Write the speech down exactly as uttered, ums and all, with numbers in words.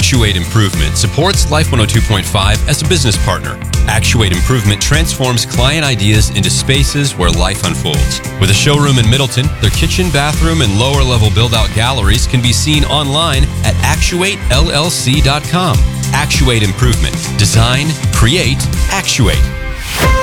Actuate Improvement supports Life one oh two point five as a business partner. Actuate Improvement transforms client ideas into spaces where life unfolds. With a showroom in Middleton, their kitchen, bathroom, and lower-level build-out galleries can be seen online at actuate L L C dot com. Actuate Improvement. Design, create, actuate.